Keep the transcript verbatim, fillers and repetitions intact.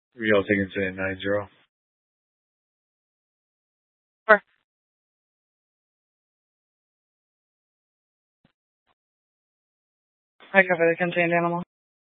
Y'all taking today nine zero. Sure. I cover the contained animal.